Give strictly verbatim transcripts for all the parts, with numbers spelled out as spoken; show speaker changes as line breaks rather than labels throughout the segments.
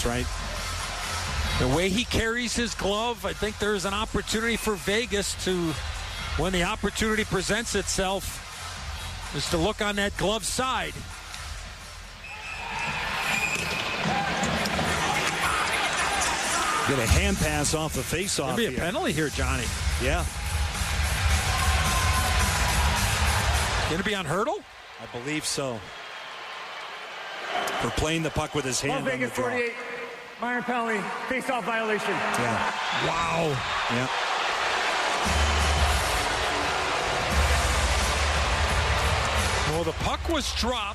That's right.
The way he carries his glove, I think there's an opportunity for Vegas to, when the opportunity presents itself, is to look on that glove side.
Get a hand pass off the face-off.
There'll be a
here.
penalty here, Johnny.
Yeah.
Going to be on Hurdle?
I believe so. For playing the puck with his hand on the draw.
forty-eight, minor penalty, face-off violation.
Yeah.
Wow.
Yeah.
Well, the puck was dropped.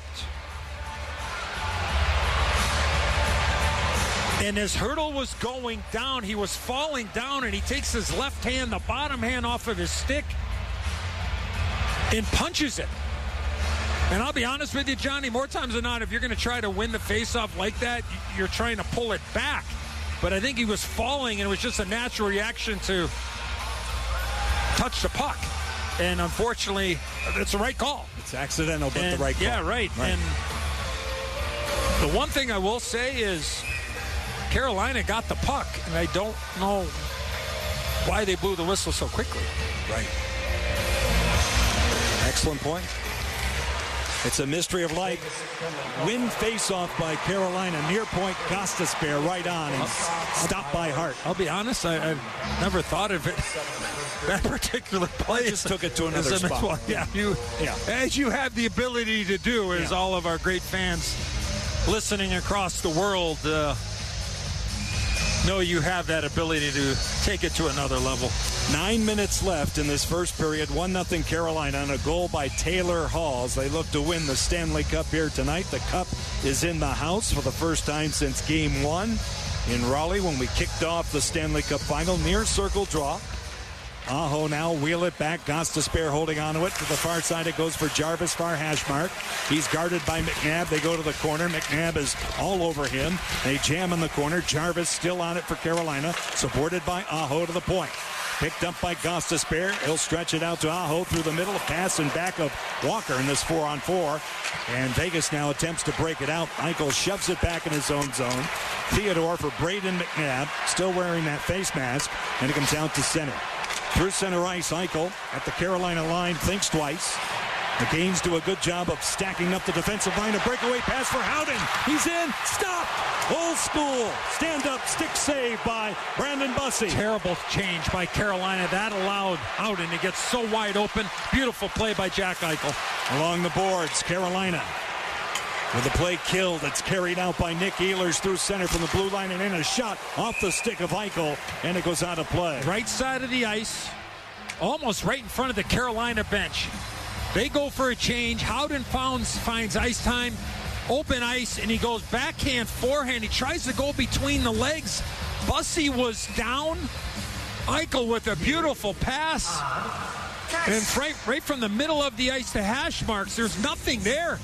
And as Hurdle was going down, he was falling down, and he takes his left hand, the bottom hand off of his stick, and punches it. And I'll be honest with you, Johnny, more times than not, if you're going to try to win the faceoff like that, you're trying to pull it back. But I think he was falling, and it was just a natural reaction to touch the puck. And unfortunately, it's the right call.
It's accidental, but
and,
the right call.
Yeah, right.
right.
And the one thing I will say is Carolina got the puck, and I don't know why they blew the whistle so quickly.
Right. Excellent point. It's a mystery of life. Win face-off by Carolina. Near point, Gostisbehere right on. And stopped by Hart.
I'll be honest, I, I've never thought of it. That particular play
just took it to another
a,
spot.
Well, yeah, you,
yeah.
As you have the ability to do, as
yeah.
all of our great fans listening across the world uh, know you have that ability to take it to another level.
Nine minutes left in this first period. one nothing Carolina on a goal by Taylor Halls. They look to win the Stanley Cup here tonight. The Cup is in the house for the first time since Game one in Raleigh when we kicked off the Stanley Cup final. Near circle draw. Aho now wheel it back. Gostisbehere holding onto it. To the far side it goes for Jarvis, far hash mark. He's guarded by McNabb. They go to the corner. McNabb is all over him. They jam in the corner. Jarvis still on it for Carolina. Supported by Aho to the point. Picked up by Gostisbehere. He'll stretch it out to Aho through the middle. Pass and back of Walker in this four on four. And Vegas now attempts to break it out. Eichel shoves it back in his own zone. Theodore for Braden McNabb. Still wearing that face mask. And it comes out to center. Through center ice, Eichel at the Carolina line thinks twice. The Canes do a good job of stacking up the defensive line. A breakaway pass for Howden. He's in. Stop. Old school. Stand up. Stick save by Brandon Bussey.
Terrible change by Carolina. That allowed Howden to get so wide open. Beautiful play by Jack Eichel.
Along the boards, Carolina. With the play killed, it's carried out by Nick Ehlers through center from the blue line and in a shot off the stick of Eichel, and it goes out of play.
Right side of the ice, almost right in front of the Carolina bench. They go for a change. Howden finds, finds ice time, open ice, and he goes backhand, forehand. He tries to go between the legs. Bussey was down. Eichel with a beautiful pass. And right, right from the middle of the ice to hash marks, there's nothing there.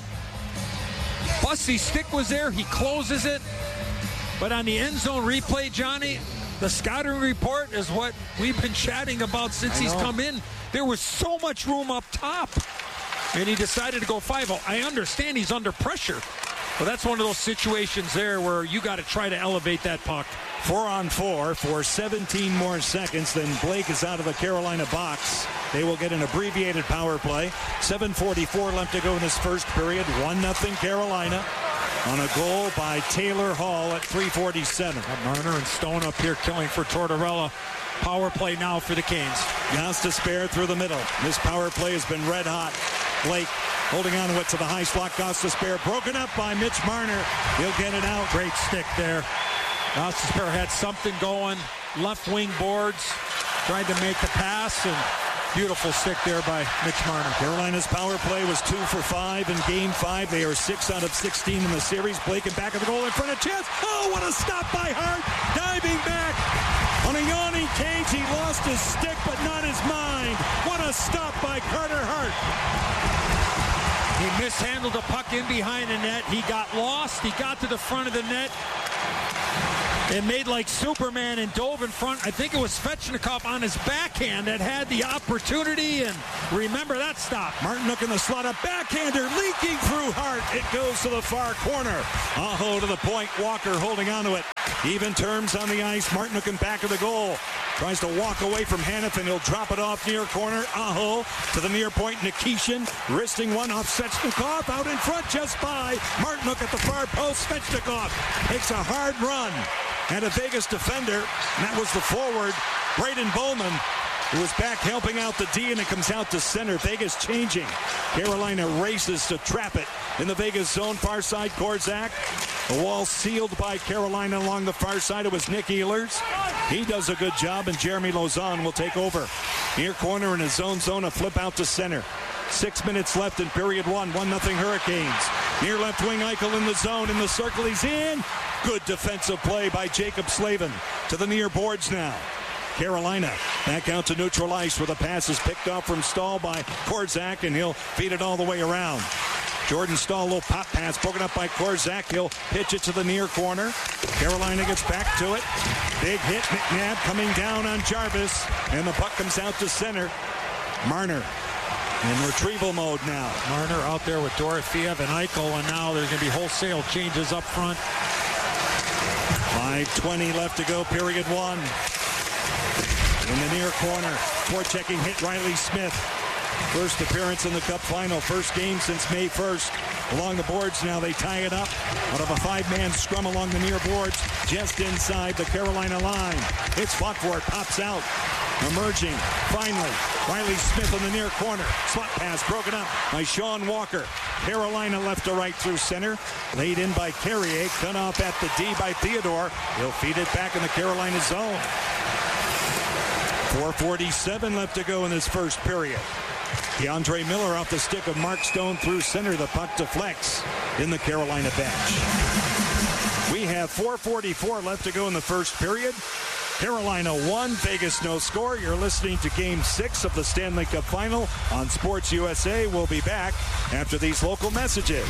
Bussey's stick was there. He closes it. But on the end zone replay, Johnny, the scouting report is what we've been chatting about since he's come in. There was so much room up top. And he decided to go five oh. I understand he's under pressure. But that's one of those situations there where you got to try to elevate that puck.
Four on four for seventeen more seconds. Then Blake is out of the Carolina box. They will get an abbreviated power play. seven forty-four left to go in this first period. one nothing Carolina on a goal by Taylor Hall at three forty-seven.
Marner and Stone up here killing for Tortorella. Power play now for the Canes.
Gostisbehere through the middle. This power play has been red hot. Blake holding on to it to the high slot. Gostisbehere broken up by Mitch Marner. He'll get it out.
Great stick there. Gostisbehere had something going. Left wing boards. Tried to make the pass, and beautiful stick there by Mitch Marner.
Carolina's power play was two for five in game five. They are six out of sixteen in the series. Blake and back of the goal in front of Chance. Oh, what a stop by Hart. Diving back on a yawning cage. He lost his stick, but not his mind. What a stop by Carter Hart.
He mishandled a puck in behind the net. He got lost. He got to the front of the net. It made like Superman and dove in front. I think it was Svechnikov on his backhand that had the opportunity, and remember that stop.
Martin in the slot, a backhander leaking through Hart. It goes to the far corner. Aho to the point. Walker holding on to it. Even terms on the ice. Martinook in back of the goal. Tries to walk away from Hanifin. He'll drop it off near corner. Aho to the near point. Nikishin wristing one off Svechnikov. Out in front just by Martinook at the far post. Svechnikov takes a hard run at a Vegas defender. And that was the forward, Braden Bowman, who was back helping out the D, and it comes out to center. Vegas changing. Carolina races to trap it in the Vegas zone. Far side, Korczak. The wall sealed by Carolina along the far side. It was Nick Ehlers. He does a good job, and Jeremy Lauzon will take over. Near corner in his zone zone, a flip out to center. Six minutes left in period one. One nothing Hurricanes. Near left wing, Eichel in the zone. In the circle, he's in. Good defensive play by Jacob Slavin to the near boards now. Carolina back out to neutral ice where the pass is picked off from Stahl by Korczak, and he'll feed it all the way around. Jordan Stahl, little pop pass broken up by Korczak. He'll pitch it to the near corner. Carolina gets back to it. Big hit. McNabb coming down on Jarvis, and the puck comes out to center. Marner in retrieval mode now.
Marner out there with Dorofeev and Eichel, and now there's going to be wholesale changes up front.
five twenty left to go, period one. In the near corner, forechecking hit Riley Smith. First appearance in the Cup final. First game since May first. Along the boards now, they tie it up out of a five-man scrum along the near boards, just inside the Carolina line. It's fought for it, pops out. Emerging, finally, Riley Smith in the near corner. Slot pass broken up by Sean Walker. Carolina left to right through center. Laid in by Carrier, cut off at the D by Theodore. He'll feed it back in the Carolina zone. four forty-seven left to go in this first period. DeAndre Miller off the stick of Mark Stone through center. The puck deflects in the Carolina bench. We have four forty-four left to go in the first period. Carolina one, Vegas no score. You're listening to Game six of the Stanley Cup Final on Sports U S A. We'll be back after these local messages.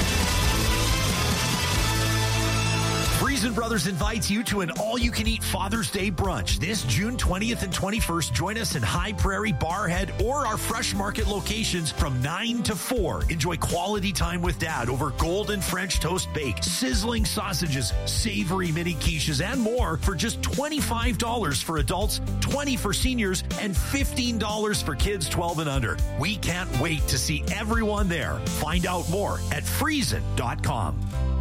Friesen Brothers invites you to an all-you-can-eat Father's Day brunch this June twentieth and twenty-first. Join us in High Prairie, Barrhead, or our Fresh Market locations from nine to four. Enjoy quality time with Dad over golden French toast bake, sizzling sausages, savory mini quiches, and more for just twenty-five dollars for adults, twenty dollars for seniors, and fifteen dollars for kids twelve and under. We can't wait to see everyone there. Find out more at friesen dot com.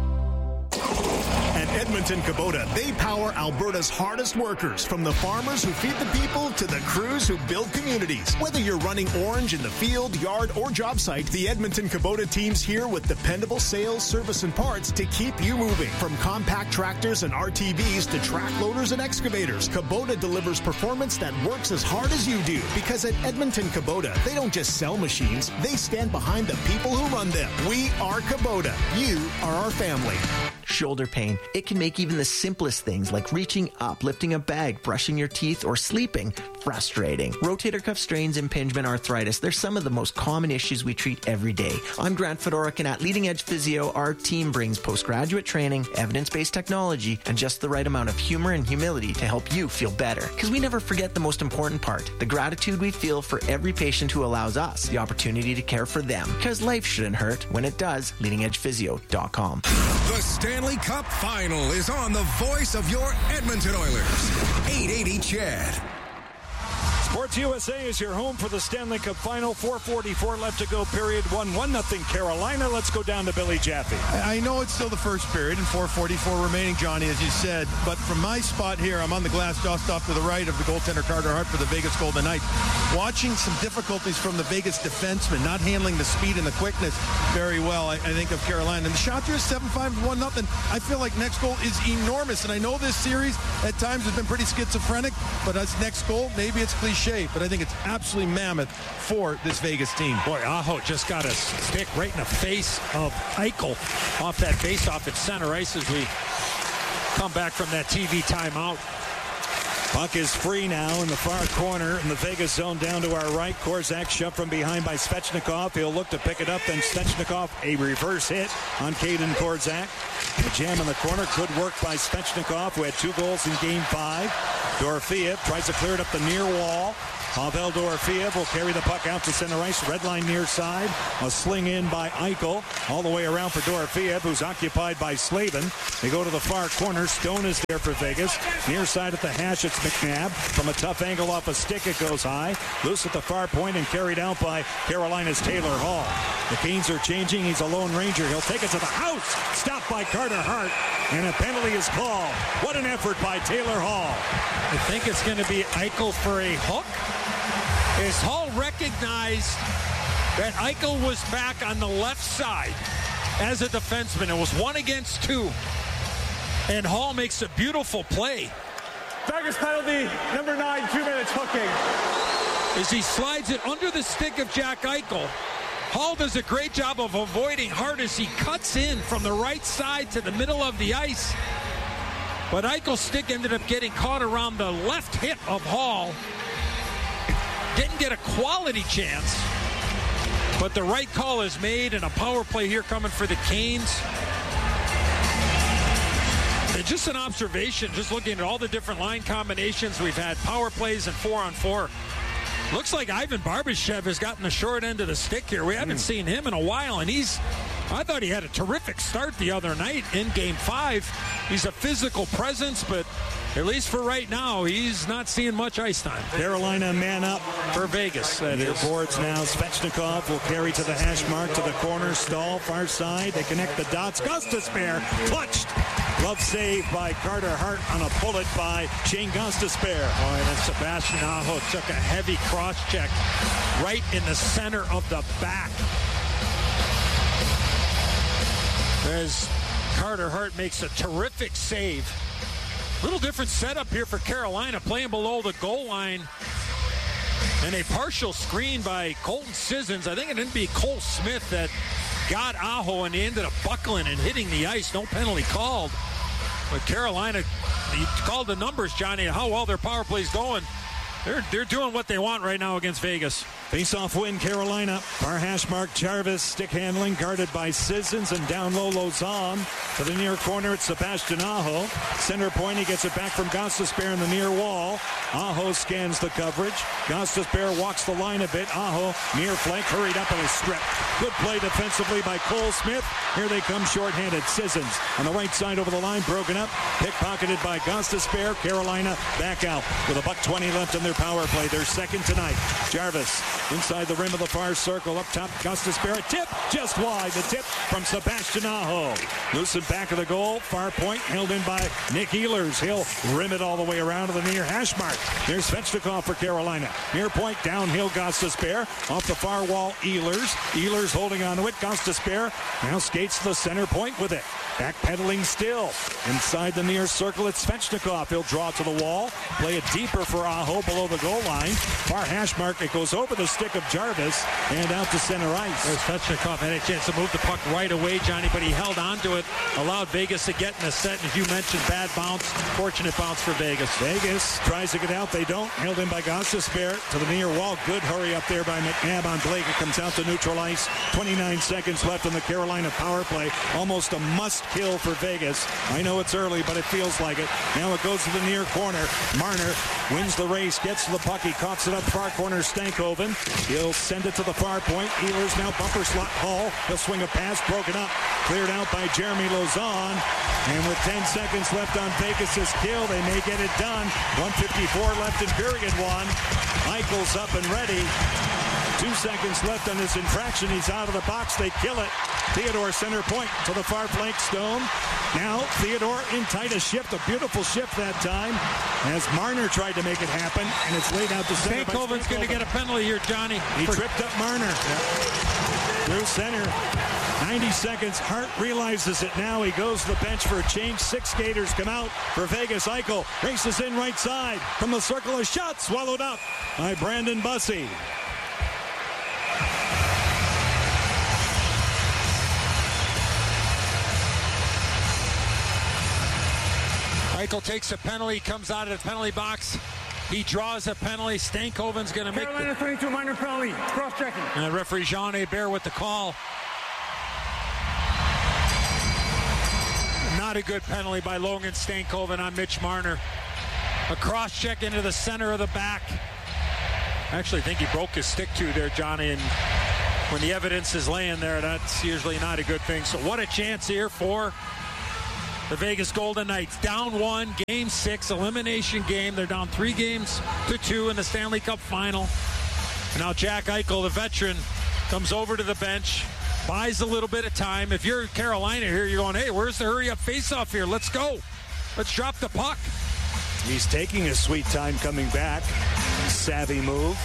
At Edmonton Kubota, they power Alberta's hardest workers, from the farmers who feed the people to the crews who build communities. Whether you're running orange in the field, yard, or job site, the Edmonton Kubota team's here with dependable sales, service, and parts to keep you moving. From compact tractors and R T Vs to track loaders and excavators, Kubota delivers performance that works as hard as you do. Because at Edmonton Kubota, they don't just sell machines, they stand behind the people who run them. We are Kubota. You are our family.
Shoulder pain. It can make even the simplest things like reaching up, lifting a bag, brushing your teeth, or sleeping frustrating. Rotator cuff strains, impingement, arthritis, they're some of the most common issues we treat every day. I'm Grant Fedoruk, and at Leading Edge Physio, our team brings postgraduate training, evidence-based technology, and just the right amount of humor and humility to help you feel better. Because we never forget the most important part, the gratitude we feel for every patient who allows us the opportunity to care for them. Because life shouldn't hurt. When it does, leading edge physio dot com.
The Stanley Cup Final is on the voice of your Edmonton Oilers. eight eighty C H E D.
Sports U S A is your home for the Stanley Cup Final. four forty-four left to go, period one. one nothing Carolina. Let's go down to Billy Jaffe.
I know it's still the first period and four forty-four remaining, Johnny, as you said. But from my spot here, I'm on the glass just off to the right of the goaltender Carter Hart for the Vegas Golden Knights. Watching some difficulties from the Vegas defensemen, not handling the speed and the quickness very well, I, I think, of Carolina. And the shot here is seven five, one nothing. I feel like next goal is enormous. And I know this series at times has been pretty schizophrenic, but as next goal, maybe it's cliche. But I think it's absolutely mammoth for this Vegas team.
Boy, Aho just got a stick right in the face of Eichel off that face-off at center ice as we come back from that T V timeout.
Puck is free now in the far corner in the Vegas zone down to our right. Korczak shoved from behind by Svechnikov. He'll look to pick it up, then Svechnikov, a reverse hit on Caden Korczak. The jam in the corner. Good work by Svechnikov, who had two goals in game five. Dorofeev tries to clear it up the near wall. Pavel Dorofeev will carry the puck out to center ice. Red line near side. A sling in by Eichel. All the way around for Dorofeev, who's occupied by Slavin. They go to the far corner. Stone is there for Vegas. Near side at the hash, it's McNabb. From a tough angle off a stick, it goes high. Loose at the far point and carried out by Carolina's Taylor Hall. The Canes are changing. He's a lone ranger. He'll take it to the house. Stopped by Carter Hart. And a penalty is called. What an effort by Taylor Hall.
I think it's going to be Eichel for a hook. As Hall recognized that Eichel was back on the left side as a defenseman. It was one against two. And Hall makes a beautiful play.
Vegas penalty, number nine, two minutes hooking.
As he slides it under the stick of Jack Eichel. Hall does a great job of avoiding Hart as he cuts in from the right side to the middle of the ice. But Eichel's stick ended up getting caught around the left hip of Hall. Didn't get a quality chance, but the right call is made, and a power play here coming for the Canes. And just an observation, just looking at all the different line combinations. We've had power plays and four on four. Looks like Ivan Barbashev has gotten the short end of the stick here. We haven't mm. seen him in a while, and he's, I thought he had a terrific start the other night in game five. He's a physical presence, but at least for right now, he's not seeing much ice time.
Carolina man up
for Vegas. That
Near
is.
boards now. Svechnikov will carry to the hash mark to the corner. Stahl, far side. They connect the dots. Gostisbehere clutched. Glove save by Carter Hart on a bullet by Shane Gostisbehere.
Oh, and then Sebastian Aho took a heavy cross check right in the center of the back. As Carter Hart makes a terrific save. Little different setup here for Carolina, playing below the goal line. And a partial screen by Colton Sissons. I think it didn't be Cole Smith that got Aho, and he ended up buckling and hitting the ice. No penalty called. But Carolina, you called the numbers, Johnny, how well their power play's going. They're they're doing what they want right now against Vegas.
Face-off win, Carolina. Far hash mark, Jarvis. Stick handling, guarded by Sissons, and down low, Lozon. To the near corner, it's Sebastian Aho. Center point, he gets it back from Gostisbehere in the near wall. Aho scans the coverage. Gostisbehere walks the line a bit. Aho, near flank, hurried up and a strip. Good play defensively by Cole Smith. Here they come shorthanded. Sissons on the right side over the line, broken up. Pickpocketed by Gostisbehere. Carolina back out with a buck twenty left in their power play. They're second tonight. Jarvis inside the rim of the far circle. Up top, Gostisbehere. Tip just wide. The tip from Sebastian Aho. Loosened back of the goal. Far point held in by Nick Ehlers. He'll rim it all the way around to the near hash mark. There's Svechnikov for Carolina. Near point, downhill, Gostisbehere. Off the far wall, Ehlers. Ehlers holding on to it. Gostisbehere now skates to the center point with it. Backpedaling still. Inside the near circle, it's Svechnikov. He'll draw to the wall. Play it deeper for Aho below the goal line. Far hash mark. It goes over the stick of Jarvis and out to center ice.
There's Svechnikov. Had a chance to move the puck right away, Johnny, but he held on to it. Allowed Vegas to get in the set. As you mentioned, bad bounce. Fortunate bounce for Vegas.
Vegas tries to get out. They don't. Held in by Gostisbehere to the near wall. Good hurry up there by McNabb on Blake. It comes out to neutral ice. twenty-nine seconds left in the Carolina power play. Almost a must kill for Vegas. I know it's early, but it feels like it. Now it goes to the near corner. Marner wins the race, gets to the puck. He coughs it up far corner. Stankoven. He'll send it to the far point. Ehlers now bumper slot Hall. He'll swing a pass, broken up. Cleared out by Jeremy Lauzon. And with ten seconds left on Vegas' kill, they may get it done. one fifty-four left in period one. Eichel's up and ready. Two seconds left on his infraction. He's out of the box. They kill it. Theodore center point to the far flank. Stone. Now Theodore in tight a shift. A beautiful shift that time as Marner tried to make it happen. And it's laid out to center.
Stankoven's going to get a penalty here, Johnny.
He tripped up Marner. Yeah. Through center. ninety seconds. Hart realizes it now. He goes to the bench for a change. Six skaters come out for Vegas. Eichel races in right side from the circle. A shot swallowed up by Brandon Bussey.
Eichel takes a penalty, comes out of the penalty box. He draws a penalty. Stankoven's going to make
Carolina
the...
twenty-two minor penalty. Cross-checking.
And referee Jean Hebert with the call. Not a good penalty by Logan Stankoven on Mitch Marner. A cross check into the center of the back. I actually think he broke his stick too there, Johnny, and when the evidence is laying there, that's usually not a good thing. So what a chance here for the Vegas Golden Knights. Down one, game six, elimination game. They're down three games to two in the Stanley Cup final. And now Jack Eichel, the veteran, comes over to the bench, buys a little bit of time. If you're Carolina here, you're going, hey, where's the hurry-up face-off here? Let's go. Let's drop the puck.
He's taking his sweet time coming back. Savvy move.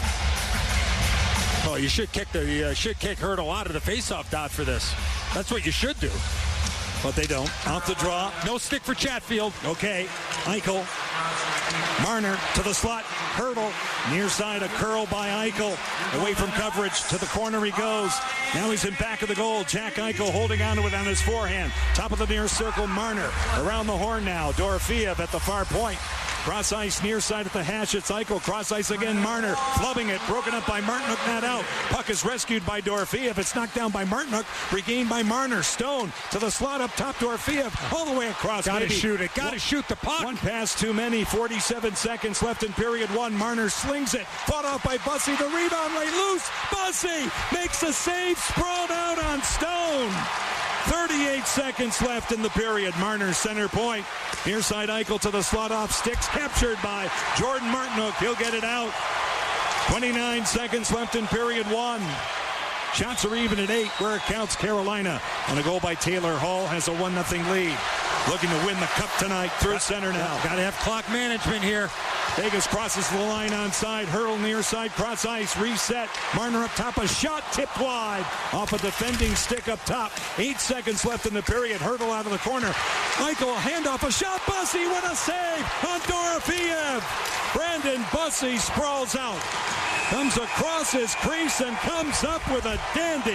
Oh, you should kick the you uh, should kick Hurdle out of the face-off dot for this. That's what you should do.
But they don't. Out the draw.
No stick for Chatfield.
Okay. Eichel. Marner to the slot. Hurdle. Near side, a curl by Eichel. Away from coverage. To the corner he goes. Now he's in back of the goal. Jack Eichel holding on to it on his forehand. Top of the near circle, Marner. Around the horn now. Dorofeev at the far point. Cross ice, near side at the hash. It's Eichel. Cross ice again. Marner flubbing it. Broken up by Martinook. Not out. Puck is rescued by Dorofeev. It's knocked down by Martinook. Regained by Marner. Stone to the slot up top. Dorofeev all the way across.
Got to
maybe.
shoot it. Got to shoot the puck.
One pass too many. forty-seven seconds left in period one. Marner slings it. Fought off by Bussey. The rebound right loose. Bussey makes a save. Sprawled out on Stone. thirty-eight seconds left in the period. Marner center point. Near side Eichel to the slot off sticks. Captured by Jordan Martinook. He'll get it out. twenty-nine seconds left in period one. Shots are even at eight where it counts. Carolina on a goal by Taylor Hall has a one nothing lead. Looking to win the cup tonight through got, center now.
Got to have clock management here.
Vegas crosses the line onside. Hurdle near side. Cross ice. Reset. Marner up top. A shot tipped wide. Off a defending stick up top. Eight seconds left in the period. Hurdle out of the corner. Eichel, a handoff. A shot. Bussey with a save on Dorofeev. Brandon Bussey sprawls out. Comes across his crease and comes up with a dandy.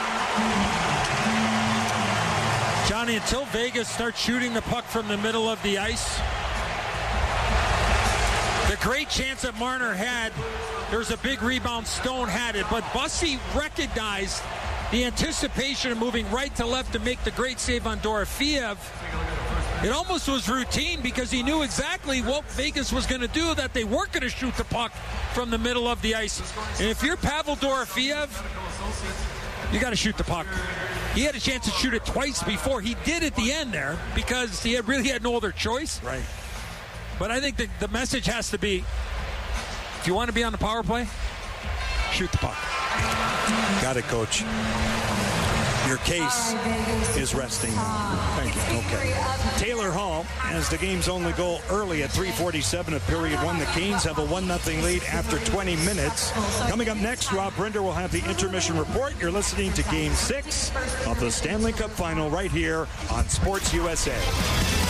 Johnny, until Vegas starts shooting the puck from the middle of the ice, the great chance that Marner had, there's a big rebound. Stone had it, but Bussey recognized the anticipation of moving right to left to make the great save on Dorofeev. It almost was routine because he knew exactly what Vegas was going to do, that they weren't going to shoot the puck from the middle of the ice. And if you're Pavel Dorofeev, you got to shoot the puck. He had a chance to shoot it twice before. He did at the end there because he had really had no other choice.
Right.
But I think the, the message has to be, if you want to be on the power play, shoot the puck.
Got it, Coach. Your case is resting. Thank you. Okay. Taylor Hall has the game's only goal early at three forty-seven of period one. The Canes have a one nothing lead after twenty minutes. Coming up next, Rob Brinder will have the intermission report. You're listening to Game six of the Stanley Cup Final right here on Sports U S A.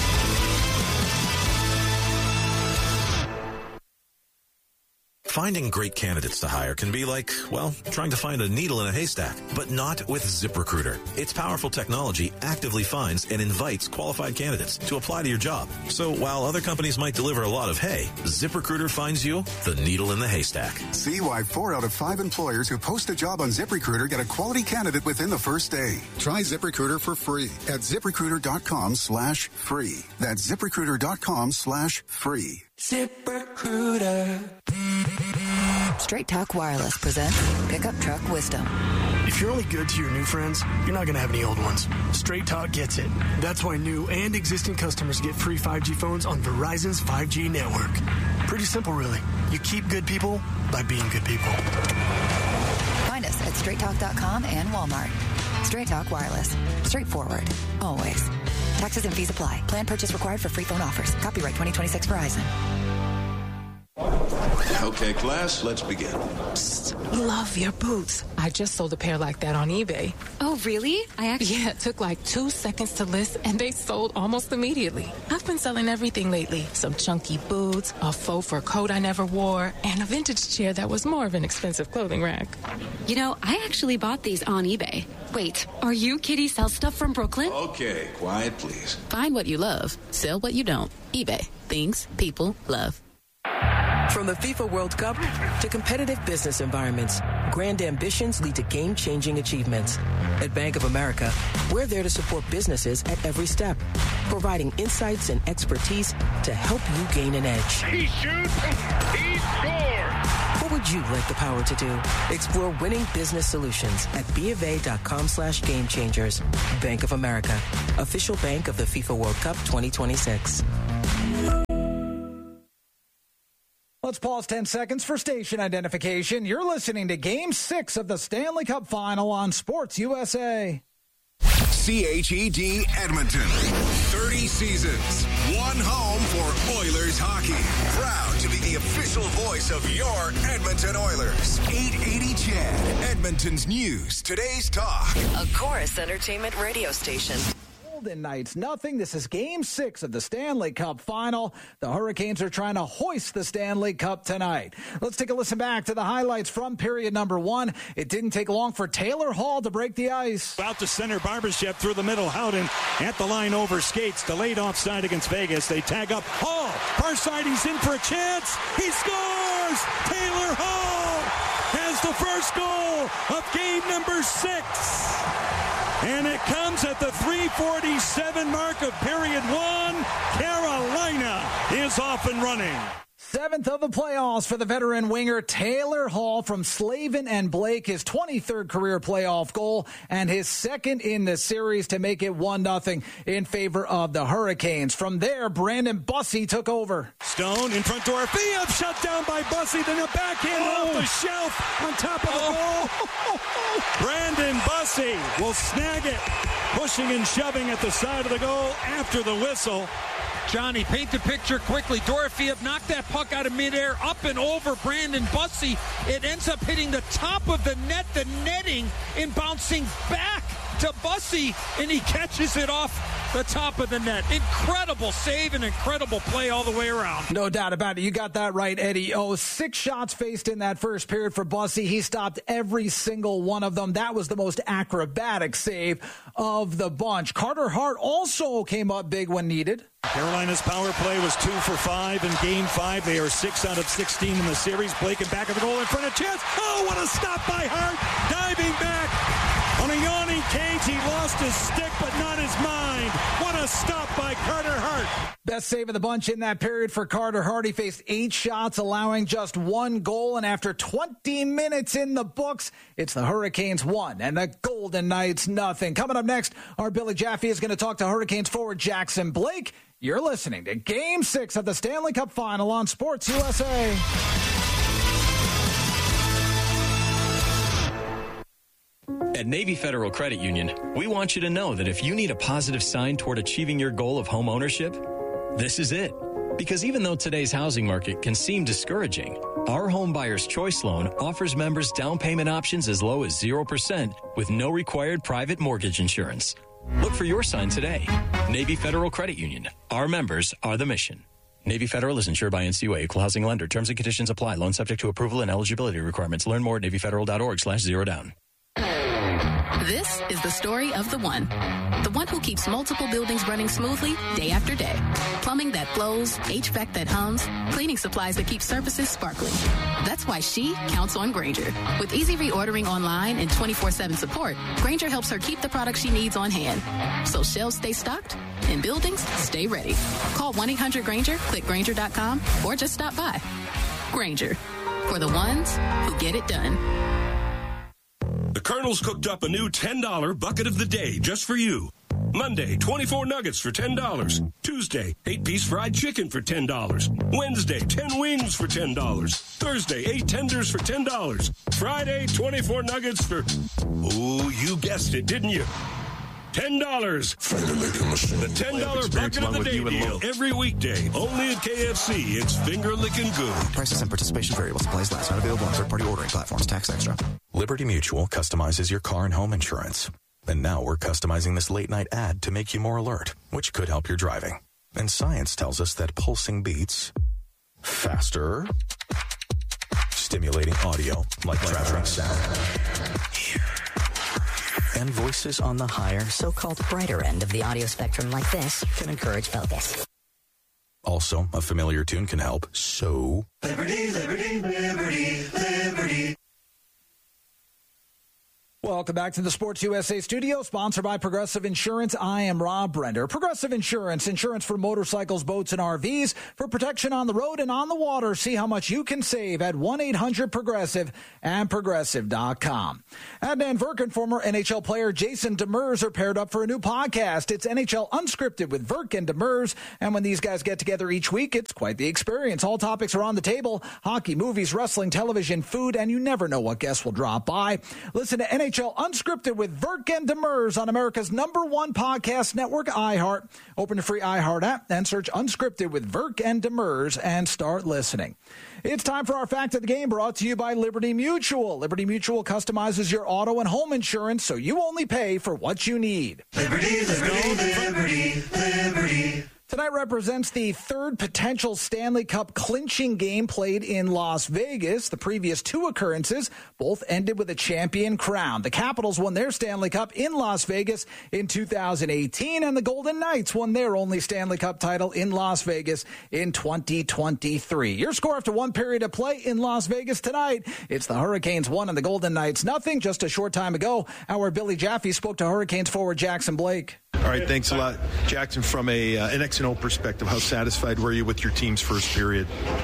Finding great candidates to hire can be like, well, trying to find a needle in a haystack, but not with ZipRecruiter. Its powerful technology actively finds and invites qualified candidates to apply to your job. So while other companies might deliver a lot of hay, ZipRecruiter finds you the needle in the haystack.
See why four out of five employers who post a job on ZipRecruiter get a quality candidate within the first day. Try ZipRecruiter for free at ZipRecruiter.com slash free. That's ZipRecruiter.com slash free.
ZipRecruiter. Straight Talk Wireless presents Pickup Truck Wisdom.
If you're only good to your new friends, you're not going to have any old ones. Straight Talk gets it. That's why new and existing customers get free five G phones on Verizon's five G network. Pretty simple, really. You keep good people by being good people.
Find us at straight talk dot com and Walmart. Straight Talk Wireless. Straightforward. Always. Taxes and fees apply. Plan purchase required for free phone offers. Copyright twenty twenty-six Verizon.
Okay, class, let's begin.
Psst, love your boots. I just sold a pair like that on eBay.
Oh, really? I actually...
Yeah, it took like two seconds to list, and they sold almost immediately. I've been selling everything lately. Some chunky boots, a faux fur coat I never wore, and a vintage chair that was more of an expensive clothing rack.
You know, I actually bought these on eBay. Wait, are you Kitty Sell Stuff from Brooklyn?
Okay, quiet, please.
Find what you love. Sell what you don't. eBay. Things people love. From the FIFA World Cup to competitive business environments, grand ambitions lead to game-changing achievements. At Bank of America, we're there to support businesses at every step, providing insights and expertise to help you gain an edge.
He shoots, he scores!
What would you like the power to do? Explore winning business solutions at BofA.com slash game changers. Bank of America, official bank of the FIFA World Cup twenty twenty-six.
Let's pause ten seconds for station identification. You're listening to Game six of the Stanley Cup Final on Sports U S A.
C H E D Edmonton. thirty seasons. One home for Oilers hockey. Proud to be the official voice of your Edmonton Oilers. eight eighty C H E D. Edmonton's news. Today's talk.
A Chorus Entertainment radio station.
Golden Knights, nothing. This is Game six of the Stanley Cup Final. The Hurricanes are trying to hoist the Stanley Cup tonight. Let's take a listen back to the highlights from period number one. It didn't take long for Taylor Hall to break the ice.
Out to center, Barbashev through the middle. Howden at the line over skates. Delayed offside against Vegas. They tag up Hall. Far side, he's in for a chance. He scores! Taylor Hall has the first goal of game number six. And it comes at the three forty-seven mark of period one. Carolina is off and running.
Seventh of the playoffs for the veteran winger Taylor Hall from Slavin and Blake, his twenty-third career playoff goal and his second in the series to make it one nothing in favor of the Hurricanes. From there, Brandon Bussey took over.
Stone in front door. Fia shut down by Bussey. Then a backhand oh. off the shelf on top of the oh. goal. Brandon Bussey will snag it, pushing and shoving at the side of the goal after the whistle.
Johnny, paint the picture quickly. Dorofeev knocked that puck out of midair, up and over Brandon Bussey. It ends up hitting the top of the net, the netting, and bouncing back to Bussey, and he catches it off the top of the net. Incredible save and incredible play all the way around.
No doubt about it. You got that right, Eddie. Oh, six shots faced in that first period for Bussey. He stopped every single one of them. That was the most acrobatic save of the bunch. Carter Hart also came up big when needed.
Carolina's power play was two for five in game five. They are six out of sixteen in the series. Blake in back of the goal in front of chance. Oh, what a stop by Hart. Diving back on a yawning cage. He lost his stick, but not his mind. What a stop by Carter Hart.
Best save of the bunch in that period for Carter Hart. He faced eight shots, allowing just one goal. And after twenty minutes in the books, it's the Hurricanes one and the Golden Knights nothing. Coming up next, our Billy Jaffe is going to talk to Hurricanes forward Jackson Blake. You're listening to Game six of the Stanley Cup Final on Sports U S A.
At Navy Federal Credit Union, we want you to know that if you need a positive sign toward achieving your goal of home ownership, this is it. Because even though today's housing market can seem discouraging, our Home Buyer's Choice Loan offers members down payment options as low as zero percent with no required private mortgage insurance. Look for your sign today. Navy Federal Credit Union. Our members are the mission. Navy Federal is insured by N C U A, Equal Housing Lender. Terms and conditions apply. Loan subject to approval and eligibility requirements. Learn more at navyfederal.org slash zero down.
This is the story of the one. The one who keeps multiple buildings running smoothly day after day. Plumbing that flows, H V A C that hums, cleaning supplies that keep surfaces sparkling. That's why she counts on Grainger. With easy reordering online and twenty-four seven support, Grainger helps her keep the products she needs on hand. So shelves stay stocked and buildings stay ready. Call one eight hundred Grainger, click Grainger dot com, or just stop by. Grainger, for the ones who get it done.
The Colonel's cooked up a new ten dollar bucket of the day just for you. Monday, twenty-four nuggets for ten dollars. Tuesday, eight-piece fried chicken for ten dollars. Wednesday, ten wings for ten dollars. Thursday, eight tenders for ten dollars. Friday, twenty-four nuggets for... Oh, you guessed it, didn't you? ten dollars. The ten dollar bucket of the day deal every weekday. Only at K F C. It's finger licking good.
Prices and participation variables. Supplies last. Not available on third-party ordering platforms. Tax extra.
Liberty Mutual customizes your car and home insurance. And now we're customizing this late-night ad to make you more alert, which could help your driving. And science tells us that pulsing beats faster, stimulating audio like traveling sound, and voices on the higher,
so-called brighter end of the audio spectrum like this can encourage focus.
Also, a familiar tune can help, so...
Liberty, liberty, liberty, liberty.
Welcome back to the Sports U S A studio, sponsored by Progressive Insurance. I am Rob Brender. Progressive Insurance, insurance for motorcycles, boats, and R Vs for protection on the road and on the water. See how much you can save at one eight hundred progressive and progressive dot com. Adnan Virk and former N H L player Jason Demers are paired up for a new podcast. It's N H L Unscripted with Virk and Demers, and when these guys get together each week, it's quite the experience. All topics are on the table: hockey, movies, wrestling, television, food, and you never know what guests will drop by. Listen to N H L Unscripted with Virk and Demers on America's number one podcast network, iHeart. Open the free iHeart app and search Unscripted with Virk and Demers and start listening. It's time for our Fact of the Game, brought to you by Liberty Mutual. Liberty Mutual customizes your auto and home insurance so you only pay for what you need.
Liberty, liberty, liberty, liberty.
Tonight represents the third potential Stanley Cup clinching game played in Las Vegas. The previous two occurrences both ended with a champion crown. The Capitals won their Stanley Cup in Las Vegas in two thousand eighteen, and the Golden Knights won their only Stanley Cup title in Las Vegas in twenty twenty-three. Your score after one period of play in Las Vegas tonight: it's the Hurricanes one and the Golden Knights nothing. Just a short time ago, our Billy Jaffe spoke to Hurricanes forward Jackson Blake.
All right, thanks a lot, Jackson. From a uh, an X and O perspective, how satisfied were you with your team's first period?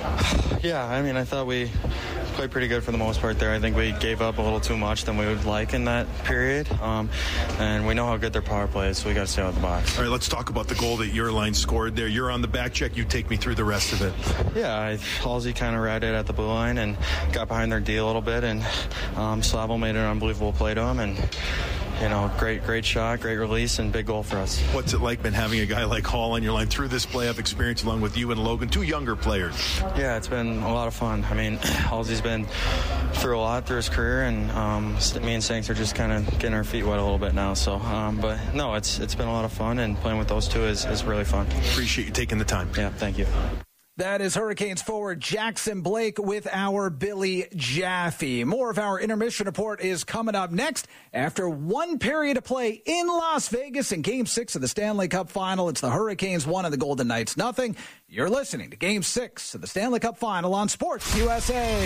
Yeah, I mean, I thought we played pretty good for the most part there. I think we gave up a little too much than we would like in that period, um, and we know how good their power play is, so we got to stay out of the box.
All right, let's talk about the goal that your line scored there. You're on the back check. You take me through the rest of it.
Yeah, I, Halsey kind of ratted at the blue line and got behind their D a little bit, and um, Slavo made an unbelievable play to him, and you know, great, great shot, great release, and big goal for us.
What's it like been having a guy like Hall on your line through this playoff experience along with you and Logan, two younger players?
Yeah, it's been a lot of fun. I mean, Halsey's been through a lot through his career, and um, me and Sanks are just kind of getting our feet wet a little bit now. So, um, but no, it's it's been a lot of fun, and playing with those two is, is really fun.
Appreciate you taking the time.
Yeah, thank you.
That is Hurricanes forward Jackson Blake with our Billy Jaffe. More of our intermission report is coming up next. After one period of play in Las Vegas in Game six of the Stanley Cup Final, it's the Hurricanes one and the Golden Knights nothing. You're listening to Game six of the Stanley Cup Final on Sports U S A.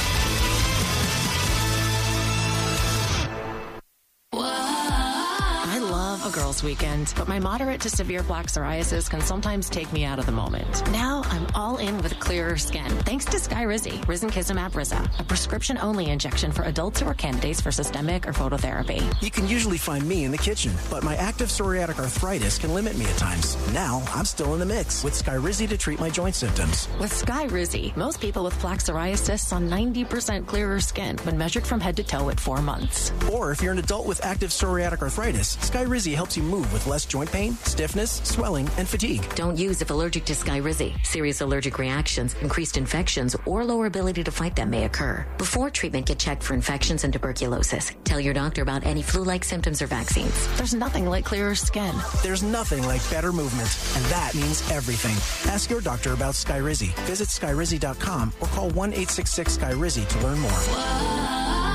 A girls' weekend, but my moderate to severe plaque psoriasis can sometimes take me out of the moment. Now I'm all in with clearer skin, thanks to Skyrizi, Risankizumab Riza, a prescription-only injection for adults who are candidates for systemic or phototherapy.
You can usually find me in the kitchen, but my active psoriatic arthritis can limit me at times. Now I'm still in the mix with Skyrizi to treat my joint symptoms.
With Skyrizi, most people with plaque psoriasis saw ninety percent clearer skin when measured from head to toe at four months.
Or if you're an adult with active psoriatic arthritis, Skyrizi helps you move with less joint pain, stiffness, swelling, and fatigue.
Don't use if allergic to Skyrizi. Serious allergic reactions, increased infections, or lower ability to fight them may occur. Before treatment, get checked for infections and tuberculosis. Tell your doctor about any flu-like symptoms or vaccines.
There's nothing like clearer skin.
There's nothing like better movement, and that means everything. Ask your doctor about Skyrizi. Visit Skyrizi dot com or call one eight six six Skyrizi to learn more.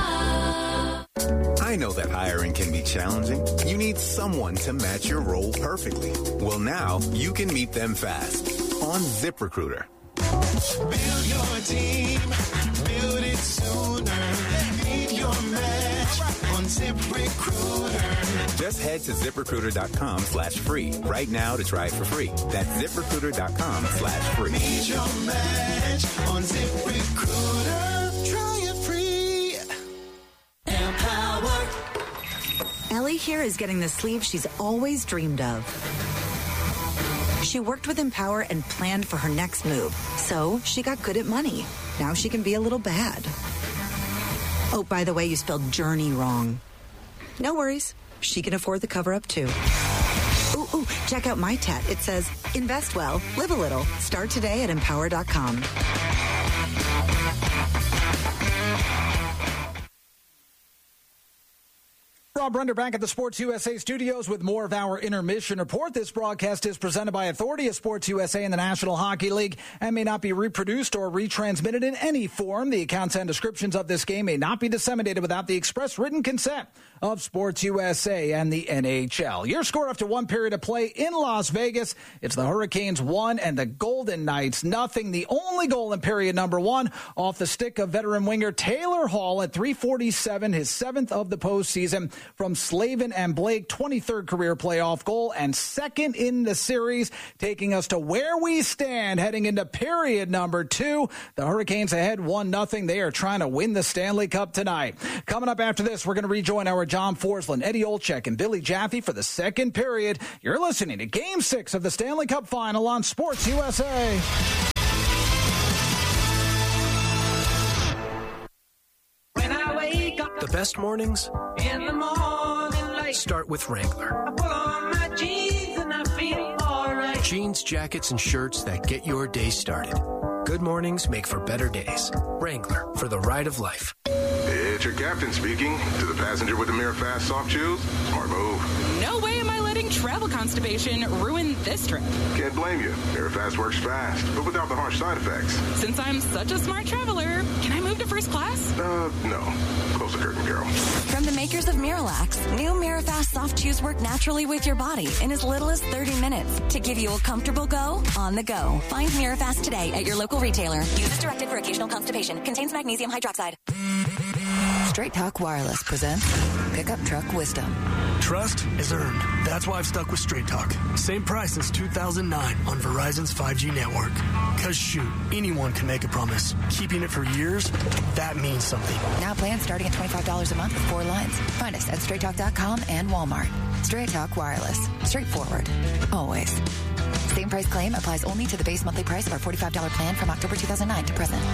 I know that hiring can be challenging. You need someone to match your role perfectly. Well, now you can meet them fast on ZipRecruiter.
Build your team, build it sooner. Meet your match on ZipRecruiter.
Just head to ZipRecruiter.com slash free right now to try it for free. That's ZipRecruiter.com slash free.
Meet your match on ZipRecruiter. Try it free. Empower.
Ellie here is getting the sleeve she's always dreamed of. She worked with Empower and planned for her next move, so she got good at money. Now she can be a little bad. Oh, by the way, you spelled journey wrong. No worries. She can afford the cover-up, too. Ooh, ooh, check out my tat. It says, invest well, live a little. Start today at empower dot com.
Rob Brender back at the Sports U S A studios with more of our intermission report. This broadcast is presented by Authority of Sports U S A and the National Hockey League and may not be reproduced or retransmitted in any form. The accounts and descriptions of this game may not be disseminated without the express written consent of Sports U S A and the N H L. Your score after one period of play in Las Vegas. It's the Hurricanes one and the Golden Knights nothing. The only goal in period number one off the stick of veteran winger Taylor Hall at three forty-seven, his seventh of the postseason from Slavin and Blake, twenty-third career playoff goal and second in the series, taking us to where we stand heading into period number two. The Hurricanes ahead one nothing. They are trying to win the Stanley Cup tonight. Coming up after this, we're going to rejoin our John Forsland, Eddie Olczyk, and Billy Jaffe for the second period. You're listening to Game six of the Stanley Cup Final on Sports U S A.
When I wake up,
the best mornings
in the morning light,
start with Wrangler.
I pull on my jeans and I feel all right.
Jeans, jackets, and shirts that get your day started. Good mornings make for better days. Wrangler, for the ride of life.
It's your captain speaking. To the passenger with the Mirror Fast soft shoes, smart move.
No way am I letting travel constipation ruin this trip.
Can't blame you. Mirror Fast works fast, but without the harsh side effects.
Since I'm such a smart traveler, can I move to first class?
Uh, no. Close the curtain, Carol.
From the makers of Miralax, new Mirafast soft chews work naturally with your body in as little as thirty minutes to give you a comfortable go on the go. Find Mirafast today at your local retailer. Use as directed for occasional constipation. Contains magnesium hydroxide.
Straight Talk Wireless presents Pickup Truck Wisdom.
Trust is earned. That's why I've stuck with Straight Talk. Same price since two thousand nine on Verizon's five G network. Because shoot, anyone can make a promise. Keeping it for years, that means something.
Now plans starting at twenty-five dollars a month with four lines. Find us at straight talk dot com and Walmart. Straight Talk Wireless. Straightforward. Always. Same price claim applies only to the base monthly price of our forty-five dollars plan from October two thousand nine to present.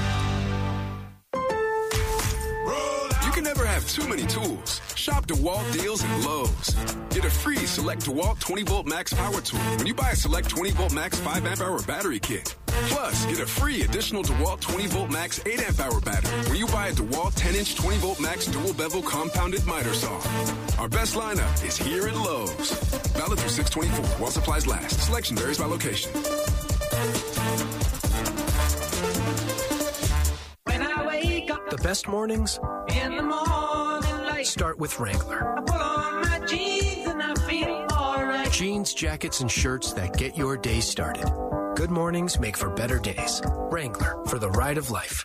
You can never have too many tools. Shop DeWalt deals at Lowe's. Get a free Select DeWalt twenty volt Max power tool when you buy a Select twenty volt Max five amp hour battery kit. Plus, get a free additional DeWalt twenty volt Max eight amp hour battery when you buy a DeWalt ten inch twenty volt Max dual bevel compounded miter saw. Our best lineup is here at Lowe's. Valid through six twenty-four while supplies last. Selection varies by location.
When I wake up,
the best mornings
in the morning light,
start with Wrangler.
I pull on my jeans and I feel all right.
Jeans, jackets, and shirts that get your day started. Good mornings make for better days. Wrangler, for the ride of life.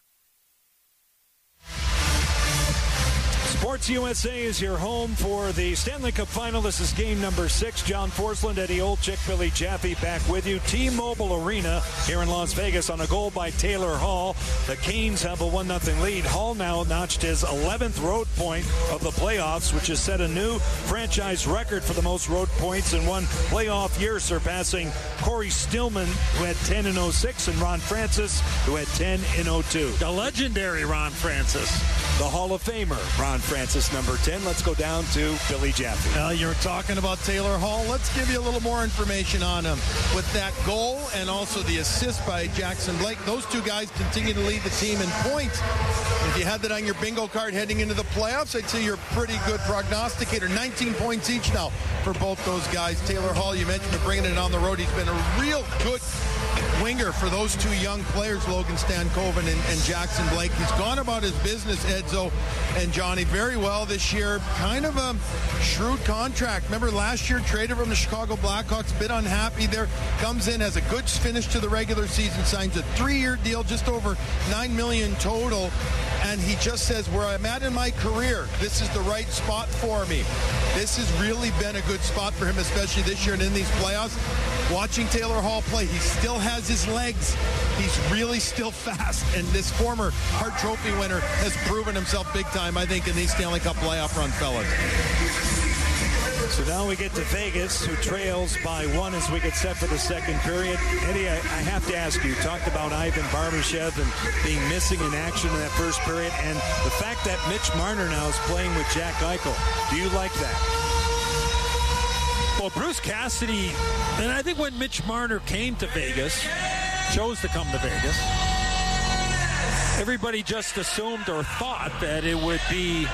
Sports U S A is your home for the Stanley Cup Final. This is game number six. John Forsland, Eddie Olczyk, Billy Jaffe back with you. T-Mobile Arena here in Las Vegas on a goal by Taylor Hall. The Canes have a one nothing lead. Hall now notched his eleventh road point of the playoffs, which has set a new franchise record for the most road points in one playoff year, surpassing Corey Stillman, who had ten in oh six, and Ron Francis, who had ten in oh two.
The legendary Ron Francis.
The Hall of Famer, Ron Francis, number ten. Let's go down to Billy Jaffe.
Uh, you're talking about Taylor Hall. Let's give you a little more information on him. With that goal and also the assist by Jackson Blake, those two guys continue to lead the team in points. If you had that on your bingo card heading into the playoffs, I'd say you're a pretty good prognosticator. nineteen points each now for both those guys. Taylor Hall, you mentioned bringing it on the road. He's been a real good winger for those two young players, Logan Stankoven and, and Jackson Blake. He's gone about his business, Edzo and Johnny, very well this year. Kind of a shrewd contract. Remember last year, traded from the Chicago Blackhawks, a bit unhappy there. Comes in, has a good finish to the regular season, signs a three-year deal, just over nine million dollars total. And he just says, where I'm at in my career, this is the right spot for me. This has really been a good spot for him, especially this year and in these playoffs. Watching Taylor Hall play, he still has his legs. He's really still fast. And this former Hart Trophy winner has proven himself big time, I think, in these Stanley Cup playoff run, fellas.
So now we get to Vegas, who trails by one as we get set for the second period. Eddie, I, I have to ask you, you talked about Ivan Barbashev and being missing in action in that first period, and the fact that Mitch Marner now is playing with Jack Eichel. Do you like that?
Well, Bruce Cassidy, and I think when Mitch Marner came to Vegas, chose to come to Vegas, everybody just assumed or thought that it would be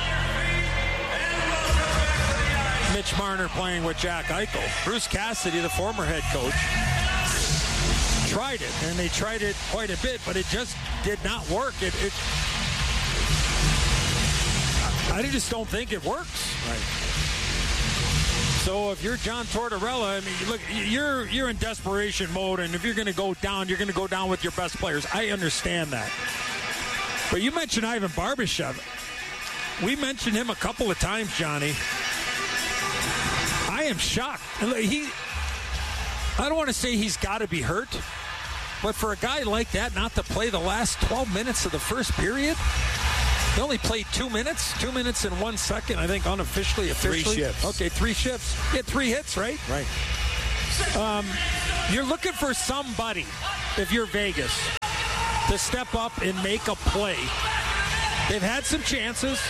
Mitch Marner playing with Jack Eichel. Bruce Cassidy, the former head coach, tried it, and they tried it quite a bit, but it just did not work. It, it I just don't think it works. Right. So if you're John Tortorella, I mean, look, you're you're in desperation mode, and if you're going to go down, you're going to go down with your best players. I understand that. But you mentioned Ivan Barbashev. We mentioned him a couple of times, Johnny. I am shocked. He, I don't want to say he's got to be hurt, but for a guy like that not to play the last twelve minutes of the first period, he only played two minutes, two minutes and one second, I think, unofficially, officially.
Three shifts.
Okay, three shifts. He had three hits, right?
Right.
Um, you're looking for somebody, if you're Vegas, to step up and make a play. They've had some chances,